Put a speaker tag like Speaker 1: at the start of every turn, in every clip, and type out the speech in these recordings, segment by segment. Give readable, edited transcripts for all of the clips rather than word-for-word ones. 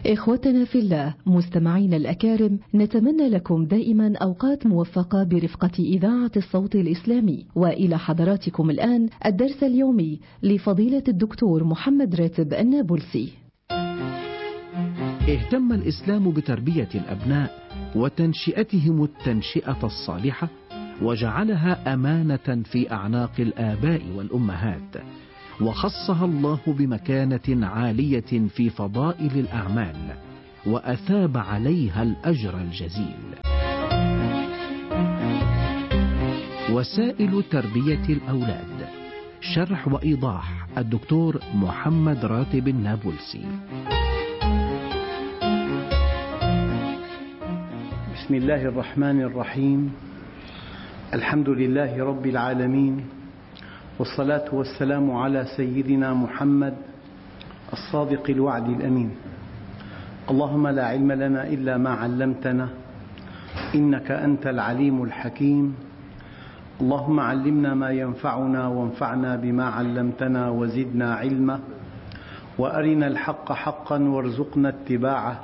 Speaker 1: إخوتنا في الله، مستمعين الأكارم، نتمنى لكم دائما أوقات موفقة برفقة إذاعة الصوت الإسلامي. وإلى حضراتكم الآن الدرس اليومي لفضيلة الدكتور محمد راتب النابلسي.
Speaker 2: اهتم الإسلام بتربية الأبناء وتنشئتهم التنشئة الصالحة، وجعلها أمانة في أعناق الآباء والأمهات، وخصها الله بمكانة عالية في فضائل الأعمال، وأثاب عليها الأجر الجزيل. وسائل تربية الأولاد، شرح وإيضاح الدكتور محمد راتب النابلسي.
Speaker 3: بسم الله الرحمن الرحيم. الحمد لله رب العالمين، والصلاة والسلام على سيدنا محمد الصادق الوعد الأمين. اللهم لا علم لنا إلا ما علمتنا، إنك أنت العليم الحكيم. اللهم علمنا ما ينفعنا وانفعنا بما علمتنا وزدنا علما، وأرنا الحق حقا وارزقنا اتباعه،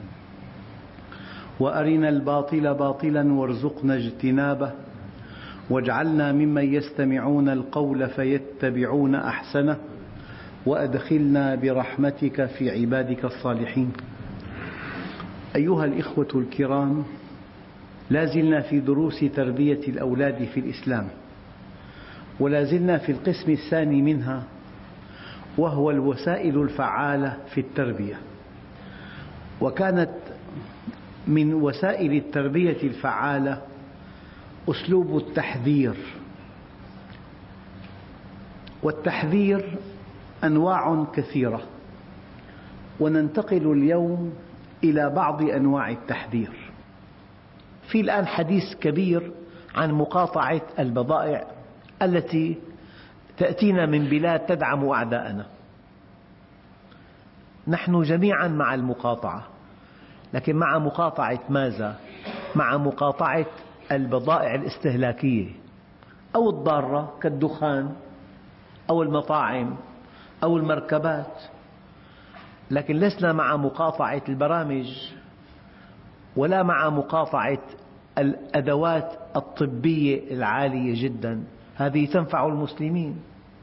Speaker 3: وأرنا الباطل باطلا وارزقنا اجتنابه، واجعلنا ممن يستمعون القول فيتبعون أحسنه، وأدخلنا برحمتك في عبادك الصالحين. أيها الإخوة الكرام، لا زلنا في دروس تربية الأولاد في الإسلام، ولا زلنا في القسم الثاني منها، وهو الوسائل الفعالة في التربية. وكانت من وسائل التربية الفعالة أسلوب التحذير، والتحذير أنواع كثيرة، وننتقل اليوم إلى بعض أنواع التحذير. في الآن حديث كبير عن مقاطعة البضائع التي تأتينا من بلاد تدعم أعداءنا. نحن جميعا مع المقاطعة، لكن مع مقاطعة ماذا؟ مع مقاطعة البضائع الاستهلاكية أو الضارة كالدخان أو المطاعم أو المركبات، لكن لسنا مع مقاطعة البرامج، ولا مع مقاطعة الأدوات الطبية العالية جدا، هذه تنفع المسلمين،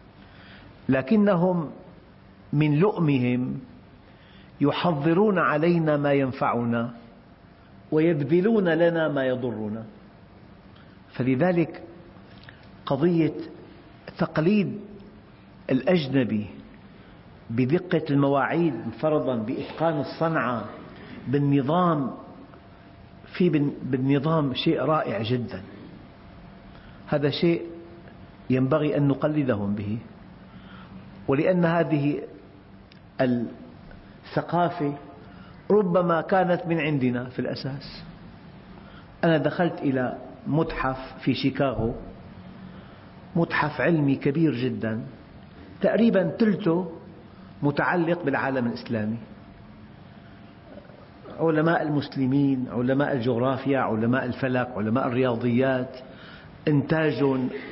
Speaker 3: لكنهم من لؤمهم يحضرون علينا ما ينفعنا ويبذلون لنا ما يضرنا. فلذلك قضية تقليد الأجنبي بدقة المواعيد فرضا، بإتقان الصنعة، بالنظام شيء رائع جدا. هذا شيء ينبغي أن نقلدهم به، ولأن هذه الثقافة ربما كانت من عندنا في الأساس. أنا دخلت إلى متحف في شيكاغو، متحف علمي كبير جدا، تقريبا ثلثه متعلق بالعالم الإسلامي، علماء المسلمين، علماء الجغرافيا، علماء الفلك، علماء الرياضيات، إنتاج،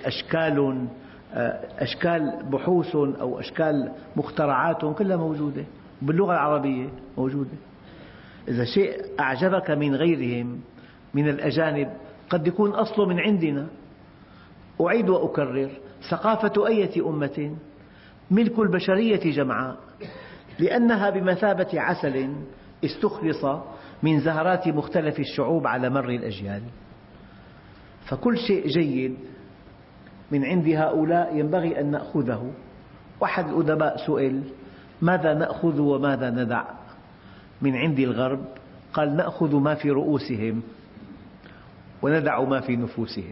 Speaker 3: أشكال بحوث أو أشكال مخترعات كلها موجودة باللغة العربية موجودة. إذا شيء أعجبك من غيرهم من الأجانب قد يكون أصله من عندنا. أعيد وأكرر، ثقافة أية أمة ملك البشرية جمعاء، لأنها بمثابة عسل استخلص من زهرات مختلف الشعوب على مر الأجيال. فكل شيء جيد من عند هؤلاء ينبغي أن نأخذه. واحد الأدباء سئل: ماذا نأخذ وماذا ندع من عند الغرب؟ قال: نأخذ ما في رؤوسهم وندع ما في نفوسهم.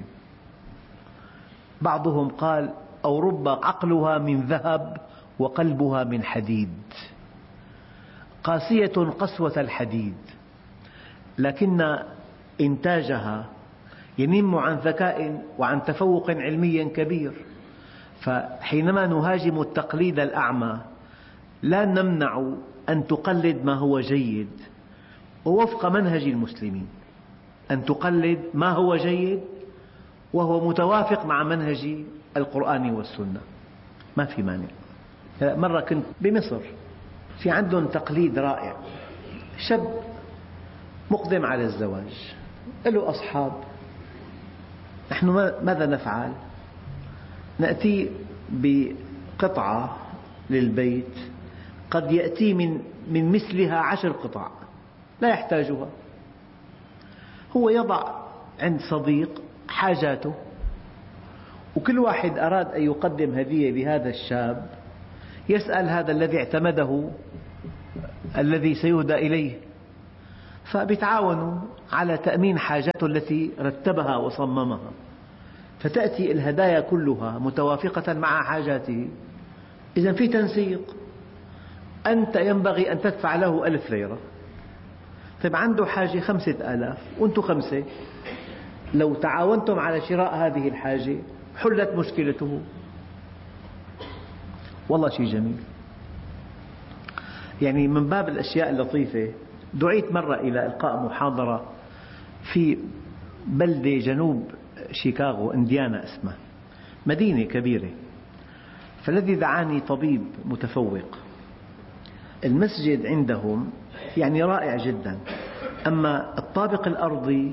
Speaker 3: بعضهم قال: أو رب عقلها من ذهب وقلبها من حديد، قاسية قسوة الحديد، لكن إنتاجها ينم عن ذكاء وعن تفوق علمي كبير. فحينما نهاجم التقليد الأعمى لا نمنع أن تقلد ما هو جيد ووفق منهج المسلمين، أن تقلد ما هو جيد وهو متوافق مع منهج القرآن والسنة، ما في مانع. مرة كنت بمصر، في عندهم تقليد رائع، شاب مقدم على الزواج، له أصحاب، نحن ماذا نفعل؟ نأتي بقطعة للبيت قد يأتي من مثلها 10 قطع لا يحتاجها. هو يضع عند صديق حاجاته، وكل واحد أراد أن يقدم هدية لهذا الشاب يسأل هذا الذي اعتمده الذي سيهدى إليه، فبيتعاونوا على تأمين حاجاته التي رتبها وصممها، فتأتي الهدايا كلها متوافقة مع حاجاته. إذن في تنسيق. أنت ينبغي أن تدفع له 1000 ليرة، طيب عنده حاجة 5000 وأنتم 5، لو تعاونتم على شراء هذه الحاجة حلت مشكلته. والله شيء جميل. يعني من باب الأشياء اللطيفة، دعيت مرة إلى إلقاء محاضرة في بلدة جنوب شيكاغو، إنديانا اسمها، مدينة كبيرة. فالذي دعاني طبيب متفوق. المسجد عندهم يعني رائع جدا، أما الطابق الأرضي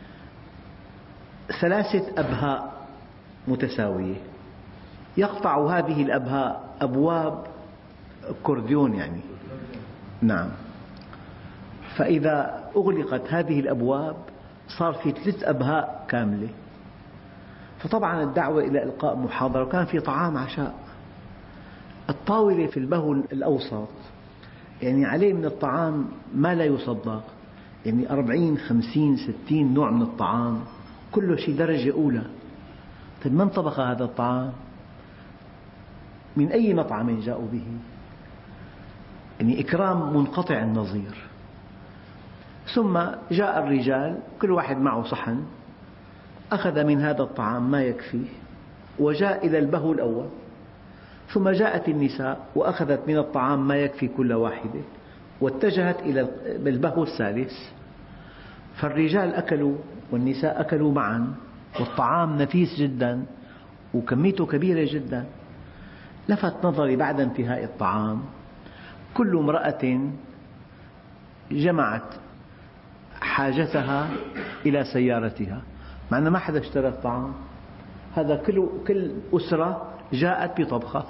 Speaker 3: 3 أبهاء متساوية، يقطع هذه الأبهاء أبواب كورديون يعني، نعم. فإذا أغلقت هذه الأبواب صار في 3 أبهاء كاملة. فطبعا الدعوة إلى إلقاء محاضرة، وكان في طعام عشاء. الطاولة في البهو الأوسط يعني عليه من الطعام ما لا يصدق، يعني 40 50 60 نوع من الطعام، كله شيء درجة أولى. طيب من طبخ هذا الطعام؟ من أي مطعم جاءوا به؟ يعني إكرام منقطع النظير. ثم جاء الرجال كل واحد معه صحن، أخذ من هذا الطعام ما يكفيه وجاء إلى البهو الأول. ثم جاءت النساء وأخذت من الطعام ما يكفي كل واحدة واتجهت إلى البهو الثالث. فالرجال أكلوا والنساء أكلوا معا، والطعام نفيس جدا وكميته كبيرة جدا. لفت نظري بعد انتهاء الطعام كل امرأة جمعت حاجتها إلى سيارتها، مع أن ما حدا اشترى الطعام. هذا كل أسرة جاءت بطبخة،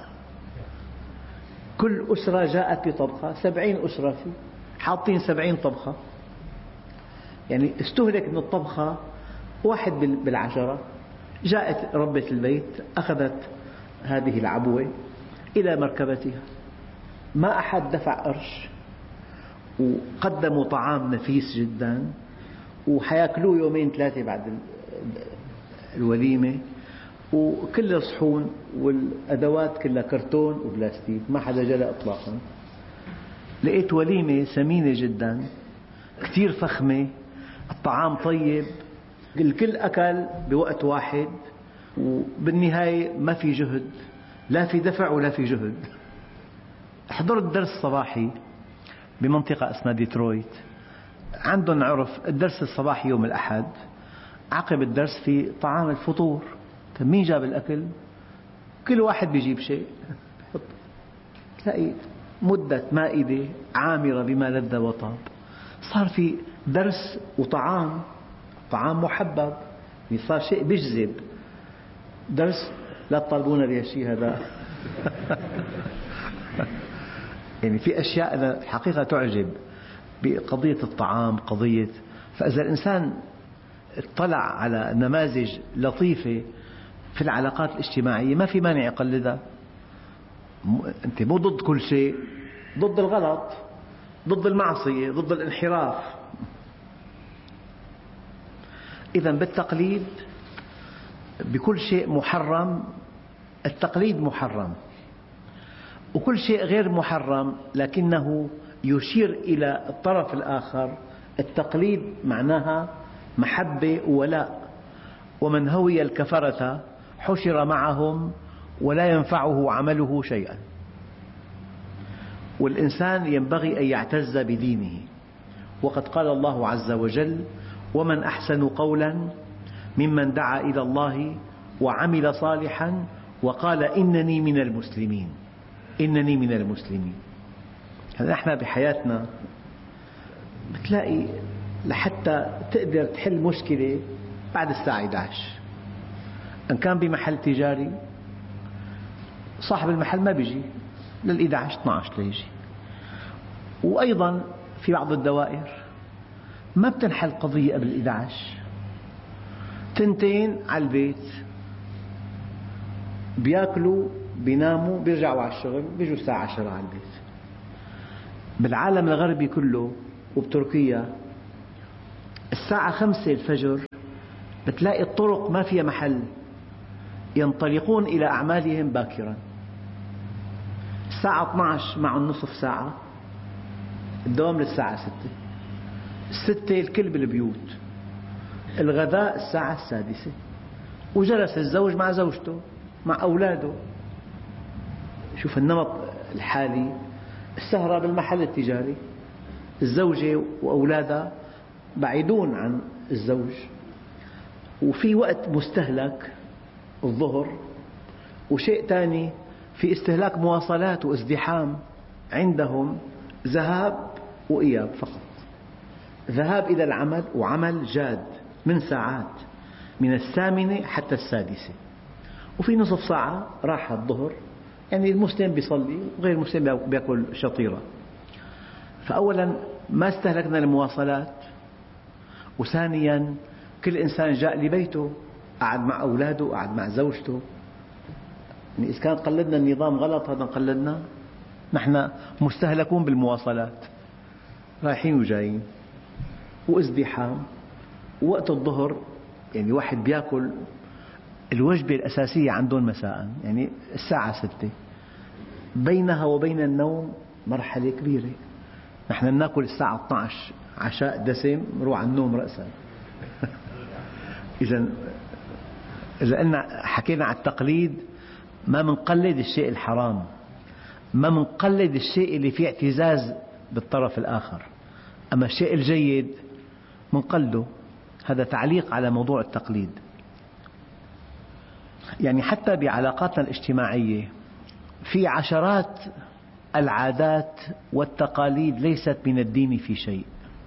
Speaker 3: كل أسرة جاءت بطبخة، 70 أسرة فيه حاطين 70 طبخة. يعني استهلك من الطبخة 1 بالعشرة. جاءت ربة البيت أخذت هذه العبوة إلى مركبتها، ما أحد دفع قرش، وقدموا طعام نفيس جدا، وحياكلوه 2 3 بعد الوليمة. وكل الصحون والأدوات كلها كرتون وبلاستيك، ما حدا جلى إطلاقا. لقيت وليمة ثمينة جدا، كثير فخمة، الطعام طيب، الكل أكل بوقت واحد، وبالنهاية ما في جهد، لا في دفع ولا في جهد. حضرت درس صباحي بمنطقة اسمها ديترويت، عندهم عرف الدرس الصباحي يوم الأحد، عقب الدرس في طعام الفطور. طيب مين جاب الأكل؟ كل واحد بيجيب شيء، تلاقي مدة مائدة عامرة بما لذ وطاب. صار في درس وطعام، طعام محبب، صار شيء بيجذب. درس لا تطالبون بها شيء هذا. يعني في أشياء أنا الحقيقة تعجب بقضية الطعام، قضية. فإذا الإنسان اطلع على نماذج لطيفة في العلاقات الاجتماعية ما في مانع يقلدها. أنت مو ضد كل شيء، ضد الغلط، ضد المعصية، ضد الانحراف. إذا بالتقليد بكل شيء محرم، التقليد محرم، وكل شيء غير محرم لكنه يشير إلى الطرف الآخر. التقليد معناها محبة وولاء. ومن هوي الكفرة حشر معهم ولا ينفعه عمله شيئا. والإنسان ينبغي أن يعتز بدينه، وقد قال الله عز وجل: ومن أحسن قولا ممن دعا إلى الله وعمل صالحا وقال إنني من المسلمين. إنني من المسلمين. نحن بحياتنا بتلاقي لحتى تقدر تحل مشكلة بعد الساعة 11. إن كان بمحل تجاري صاحب المحل ما بيجي لل 11-12 ليجي. وأيضا في بعض الدوائر ما بتنحل قضية قبل 11، 2 على البيت، بياكلوا بيناموا بيرجعوا على الشغل بيجوا الساعة 10 على البيت. بالعالم الغربي كله وبتركيا الساعة 5 الفجر بتلاقي الطرق ما فيها محل، ينطلقون إلى أعمالهم باكرا. الساعة 12 معهم نصف ساعة، الدوام للساعة 6، 6 الكل بالبيوت، الغداء الساعة 6، وجلس الزوج مع زوجته مع أولاده. شوف النمط الحالي، السهرة بالمحل التجاري، الزوجة وأولادها بعيدون عن الزوج، وفي وقت مستهلك الظهر، وشيء ثاني في استهلاك مواصلات وازدحام، عندهم ذهاب وإياب فقط، ذهاب إلى العمل وعمل جاد من ساعات من 8 حتى 6، وفي نصف ساعة راحة الظهر، يعني المسلم بيصلي وغير المسلم بيأكل شطيرة. فأولا ما استهلكنا المواصلات، وثانيا كل إنسان جاء لبيته، قعد مع أولاده، قعد مع زوجته. يعني إذا كان قلدنا النظام غلط هذا قلدنا، نحن مستهلكون بالمواصلات، رايحين وجايين وازدحام. ووقت الظهر يعني واحد بيأكل الوجبة الأساسية عندهم مساء، يعني الساعة 6، بينها وبين النوم مرحلة كبيرة. نحن نأكل الساعة 12 عشاء دسم نروح على النوم رأسا. إذا حكينا عن التقليد، ما منقلد الشيء الحرام، ما منقلد الشيء اللي فيه اعتزاز بالطرف الآخر، أما الشيء الجيد منقلده. هذا تعليق على موضوع التقليد. يعني حتى بعلاقاتنا الاجتماعية في عشرات العادات والتقاليد ليست من الدين في شيء.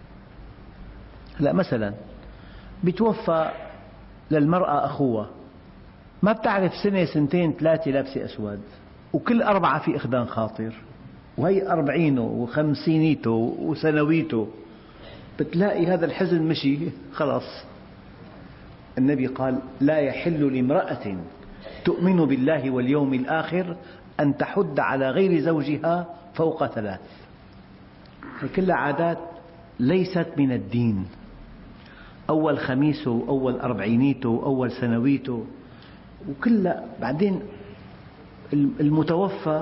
Speaker 3: لا مثلا بتوفى للمرأة أخوها، ما بتعرف سنة 2-3 لابسة أسود، وكل 4 في إخدان خاطر، وهي 40 و50 وسنويته، بتلاقي هذا الحزن مشي خلاص. النبي قال: لا يحل لامرأة تؤمن بالله واليوم الآخر أن تحد على غير زوجها فوق 3. هي كلها عادات ليست من الدين. أول خميسه وأول 40 وأول سنويته، وكلها بعدين المتوفى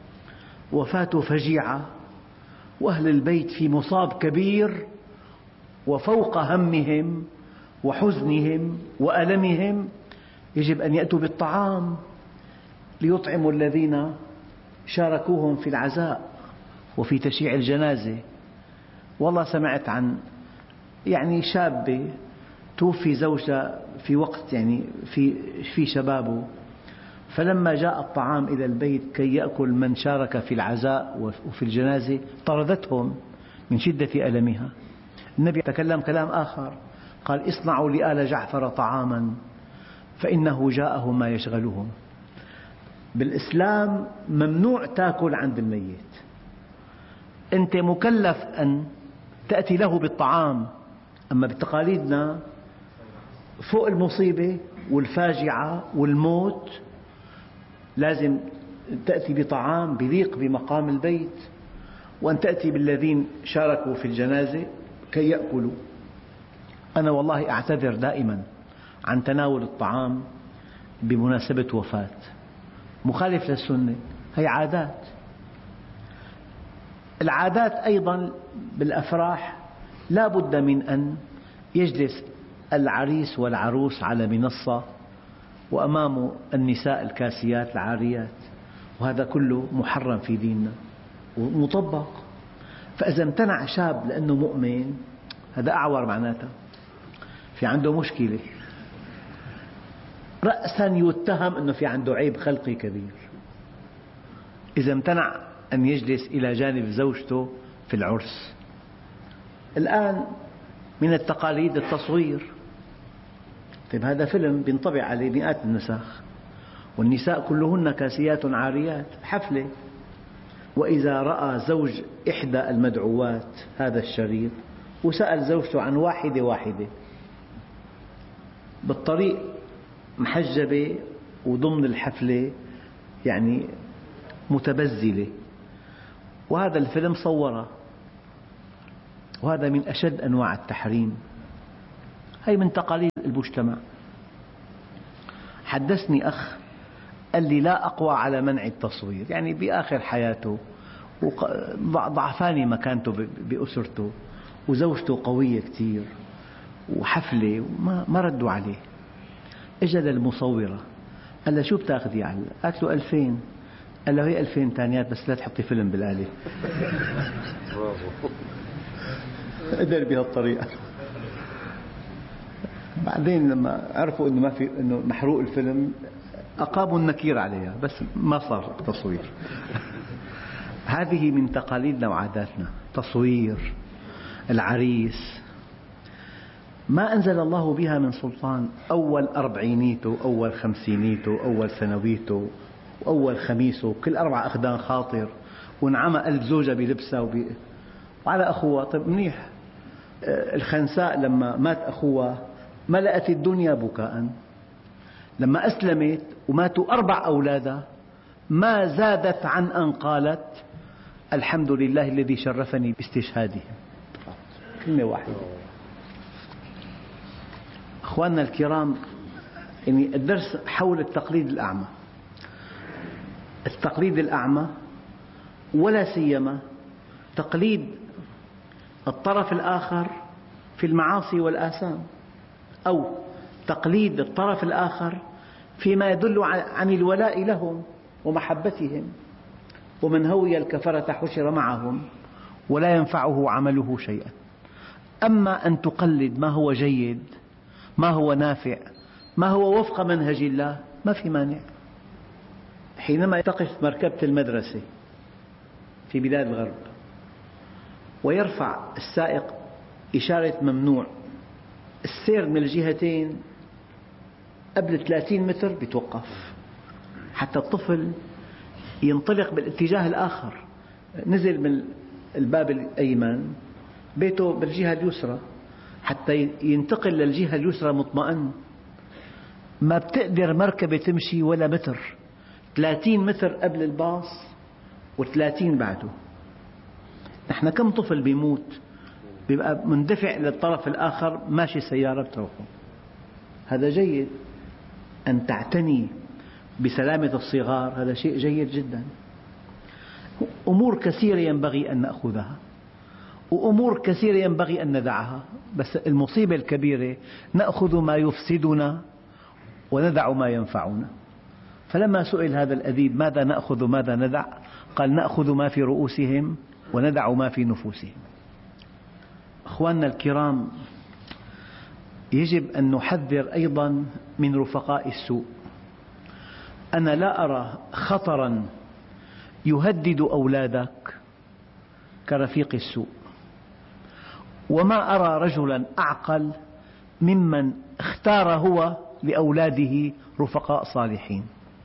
Speaker 3: وفاته فجيعة، وأهل البيت في مصاب كبير، وفوق همهم وحزنهم وألمهم يجب أن يأتوا بالطعام ليطعموا الذين شاركوهم في العزاء وفي تشييع الجنازة. والله سمعت عن يعني شابة توفي زوجها في وقت يعني في شبابه، فلما جاء الطعام إلى البيت كي يأكل من شارك في العزاء وفي الجنازة طردتهم من شدة ألمها. النبي تكلم كلام آخر، قال: اصنعوا لآل جعفر طعاما فإنه جاءه ما يشغلهم. بالإسلام ممنوع تأكل عند الميت، أنت مكلف أن تأتي له بالطعام. أما بتقاليدنا فوق المصيبة والفاجعة والموت لازم تأتي بطعام بليق بمقام البيت، وأن تأتي بالذين شاركوا في الجنازة كي يأكلوا. أنا والله أعتذر دائما عن تناول الطعام بمناسبة وفاة، مخالف للسنة، هي عادات. العادات أيضا بالأفراح لا بد من أن يجلس العريس والعروس على منصة وأمامه النساء الكاسيات العاريات، وهذا كله محرم في ديننا ومطبق. فإذا امتنع شاب لأنه مؤمن، هذا أعور، معناته في عنده مشكلة، رأسا يتهم أنه في عنده عيب خلقي كبير إذا امتنع أن يجلس إلى جانب زوجته في العرس. الآن من التقاليد التصوير. طيب هذا فيلم بينطبع عليه مئات النسخ، والنساء كلهن كاسيات عاريات، حفلة، وإذا رأى زوج إحدى المدعوات هذا الشريط وسأل زوجته عن واحدة واحدة بالطريق محجبة وضمن الحفلة يعني متبذلة، وهذا الفيلم صوره، وهذا من أشد أنواع التحريم. هي من تقاليد المجتمع. حدثني أخ قال لي لا أقوى على منع التصوير، يعني بآخر حياته ضعفاني مكانته بأسرته وزوجته قوية كثير وحفلة ما ردوا عليه. اجى للمصورة قال له شو بتاخذي على؟ قالت له 2000. قال له هي 2000 تانيات بس لا تحطي فيلم بالآلة. قدر بهالطريقة. بعدين لما عرفوا إنه محروق الفيلم أقاموا النكير عليها، بس ما صار تصوير. هذه من تقاليدنا وعاداتنا، تصوير العريس ما أنزل الله بها من سلطان. أول أربعينيته، أول خمسينيته، أول سنويته، وأول خميسه، كل 4 أخدان خاطر، وانعمى 1000 زوجة بلبسها وعلى أخوها. طيب منيح. الخنساء لما مات أخوها ملأت الدنيا بكاء. لما أسلمت وماتوا 4 أولادها ما زادت عن أن قالت الحمد لله الذي شرفني باستشهادهم. كلمة واحدة. أخواننا الكرام، يعني الدرس حول التقليد الأعمى. التقليد الأعمى ولا سيما تقليد الطرف الآخر في المعاصي والآثام، أو تقليد الطرف الآخر فيما يدل عن الولاء لهم ومحبتهم. ومن هوي الكفرة حشر معهم ولا ينفعه عمله شيئا. أما أن تقلد ما هو جيد، ما هو نافع، ما هو وفق منهج الله، ما في مانع. حينما تقف مركبة المدرسة في بلاد الغرب ويرفع السائق إشارة ممنوع السير من الجهتين قبل 30 متر بيتوقف حتى الطفل ينطلق بالاتجاه الآخر. نزل من الباب الأيمن، بيته بالجهة اليسرى، حتى ينتقل للجهة اليسرى مطمئن. ما بتقدر مركبة تمشي ولا متر، 30 متر قبل الباص و30 بعده. نحن كم طفل بيموت بيبقى مندفع للطرف الآخر ماشي سيارة بتروحه. هذا جيد أن تعتني بسلامة الصغار، هذا شيء جيد جدا. أمور كثيرة ينبغي أن نأخذها، وأمور كثيرة ينبغي أن ندعها، بس المصيبة الكبيرة نأخذ ما يفسدنا وندع ما ينفعنا. فلما سئل هذا الأديب ماذا نأخذ ماذا ندع، قال نأخذ ما في رؤوسهم وندع ما في نفوسهم. أخواننا الكرام، يجب أن نحذر أيضا من رفقاء السوء. أنا لا أرى خطرا يهدد أولادك كرفيق السوء، وما أرى رجلا أعقل ممن اختار هو لأولاده رفقاء صالحين.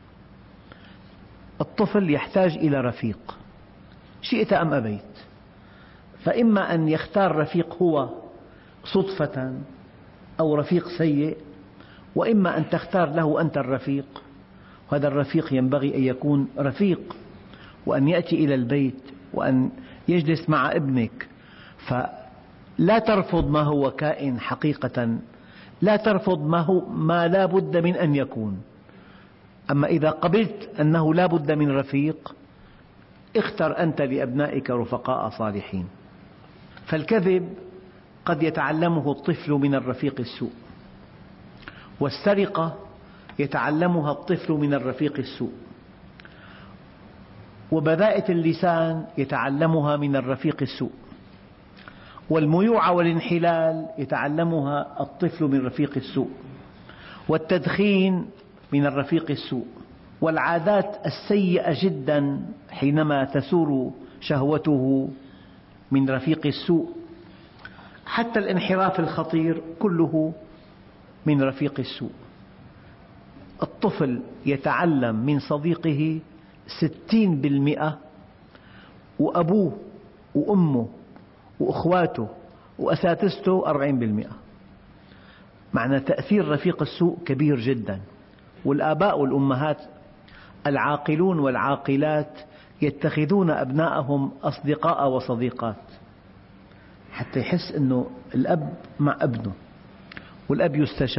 Speaker 3: الطفل يحتاج إلى رفيق شئت أم أبيت، فإما أن يختار رفيق هو صدفة أو رفيق سيء، وإما أن تختار له أنت الرفيق. وهذا الرفيق ينبغي أن يكون رفيق، وأن يأتي إلى البيت وأن يجلس مع ابنك، فلا ترفض ما هو كائن حقيقة، لا ترفض ما لا بد من أن يكون. أما إذا قبلت أنه لا بد من رفيق، اختر أنت لأبنائك رفقاء صالحين. فالكذب قد يتعلمه الطفل من الرفيق السوء، والسرقة يتعلمها الطفل من الرفيق السوء، وبذاءة اللسان يتعلمها من الرفيق السوء، والميوعة والانحلال يتعلمها الطفل من رفيق السوء، والتدخين من الرفيق السوء، والعادات السيئة جدا حينما تسور شهوته من رفيق السوء. حتى الانحراف الخطير كله من رفيق السوء. الطفل يتعلم من صديقه 60%، وأبوه وأمه وأخواته وأساتذته 40%. معنى تأثير رفيق السوء كبير جدا. والآباء والأمهات العاقلون والعاقلات يتخذون أبناءهم أصدقاء وصديقات، حتى يحس أنه الأب مع ابنه، والأب يستشار.